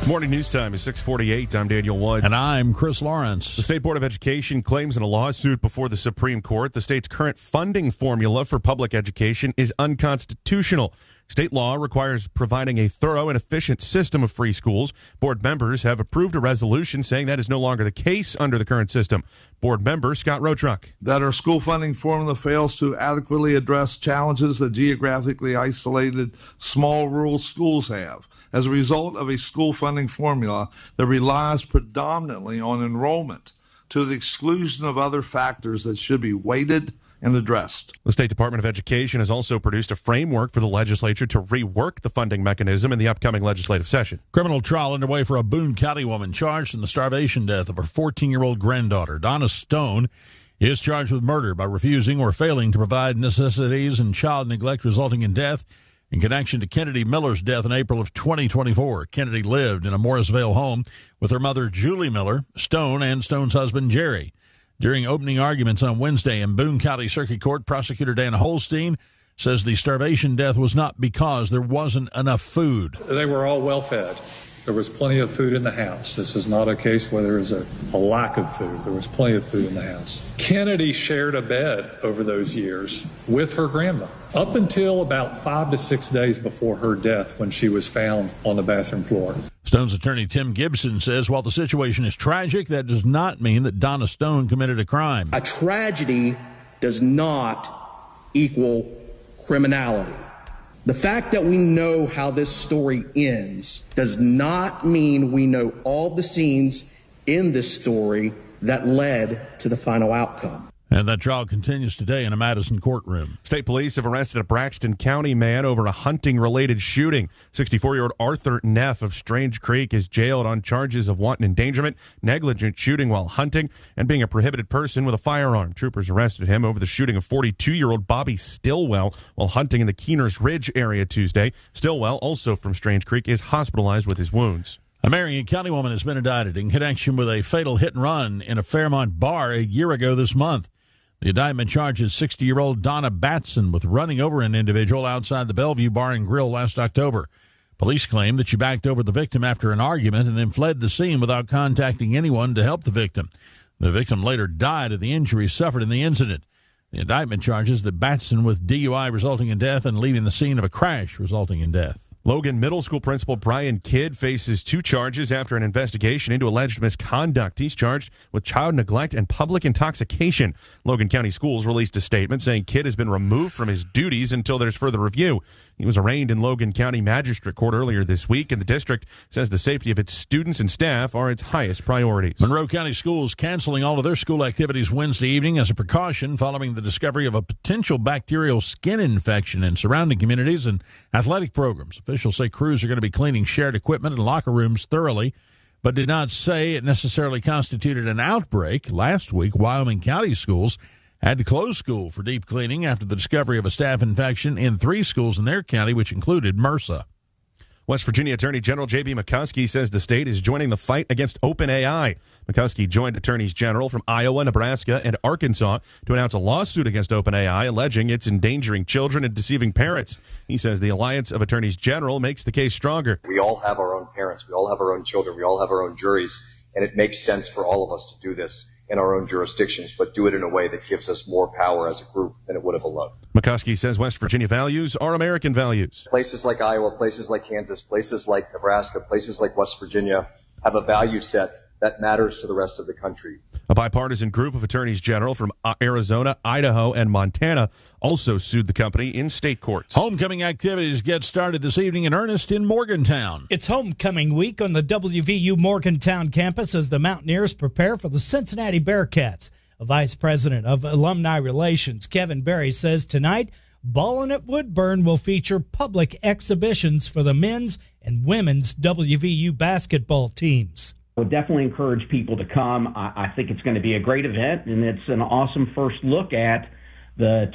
Morning news time is 6:48. I'm Daniel Woods. And I'm Chris Lawrence. The State Board of Education claims in a lawsuit before the Supreme Court the state's current funding formula for public education is unconstitutional. State law requires providing a thorough and efficient system of free schools. Board members have approved a resolution saying that is no longer the case under the current system. Board member Scott Rotruck. That our school funding formula fails to adequately address challenges that geographically isolated small rural schools have. As a result of a school funding formula that relies predominantly on enrollment to the exclusion of other factors that should be weighted and addressed. The State Department of Education has also produced a framework for the legislature to rework the funding mechanism in the upcoming legislative session. Criminal trial underway for a Boone County woman charged in the starvation death of her 14-year-old granddaughter. Donna Stone is charged with murder by refusing or failing to provide necessities and child neglect resulting in death in connection to Kennedy Miller's death in April of 2024. Kennedy lived in a Morrisvale home with her mother, Julie Miller, Stone, and Stone's husband, Jerry. During opening arguments on Wednesday in Boone County Circuit Court, prosecutor Dan Holstein says the starvation death was not because there wasn't enough food. They were all well fed. There was plenty of food in the house. This is not a case where there is a lack of food. There was plenty of food in the house. Kennedy shared a bed over those years with her grandma up until about 5 to 6 days before her death when she was found on the bathroom floor. Stone's attorney Tim Gibson says while the situation is tragic, that does not mean that Donna Stone committed a crime. A tragedy does not equal criminality. The fact that we know how this story ends does not mean we know all the scenes in this story that led to the final outcome. And that trial continues today in a Madison courtroom. State police have arrested a Braxton County man over a hunting-related shooting. 64-year-old Arthur Neff of Strange Creek is jailed on charges of wanton endangerment, negligent shooting while hunting, and being a prohibited person with a firearm. Troopers arrested him over the shooting of 42-year-old Bobby Stillwell while hunting in the Keeners Ridge area Tuesday. Stillwell, also from Strange Creek, is hospitalized with his wounds. A Marion County woman has been indicted in connection with a fatal hit-and-run in a Fairmont bar a year ago this month. The indictment charges 60-year-old Donna Batson with running over an individual outside the Bellevue Bar and Grill last October. Police claim that she backed over the victim after an argument and then fled the scene without contacting anyone to help the victim. The victim later died of the injuries suffered in the incident. The indictment charges that Batson with DUI resulting in death and leaving the scene of a crash resulting in death. Logan Middle School Principal Brian Kidd faces 2 charges after an investigation into alleged misconduct. He's charged with child neglect and public intoxication. Logan County Schools released a statement saying Kidd has been removed from his duties until there's further review. He was arraigned in Logan County Magistrate Court earlier this week, and the district says the safety of its students and staff are its highest priorities. Monroe County Schools canceling all of their school activities Wednesday evening as a precaution following the discovery of a potential bacterial skin infection in surrounding communities and athletic programs. Officials say crews are going to be cleaning shared equipment and locker rooms thoroughly, but did not say it necessarily constituted an outbreak. Last week, Wyoming County Schools had to close school for deep cleaning after the discovery of a staph infection in 3 schools in their county, which included MRSA. West Virginia Attorney General J.B. McCuskey says the state is joining the fight against OpenAI. McCuskey joined attorneys general from Iowa, Nebraska, and Arkansas to announce a lawsuit against OpenAI, alleging it's endangering children and deceiving parents. He says the Alliance of Attorneys General makes the case stronger. We all have our own parents. We all have our own children. We all have our own juries. And it makes sense for all of us to do this in our own jurisdictions, but do it in a way that gives us more power as a group than it would have alone. McCuskey says West Virginia values are American values. Places like Iowa, places like Kansas, places like Nebraska, places like West Virginia have a value set that matters to the rest of the country. A bipartisan group of attorneys general from Arizona, Idaho, and Montana also sued the company in state courts. Homecoming activities get started this evening in earnest in Morgantown. It's homecoming week on the WVU Morgantown campus as the Mountaineers prepare for the Cincinnati Bearcats. A vice president of alumni relations, Kevin Berry, says tonight, Ballin' at Woodburn will feature public exhibitions for the men's and women's WVU basketball teams. I would definitely encourage people to come. I think it's going to be a great event, and it's an awesome first look at the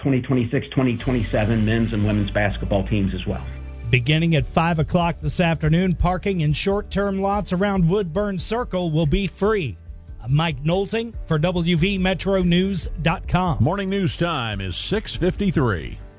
2026-2027 men's and women's basketball teams as well. Beginning at 5 o'clock this afternoon, parking in short-term lots around Woodburn Circle will be free. I'm Mike Nolting for WVMetroNews.com. Morning news time is 6:53.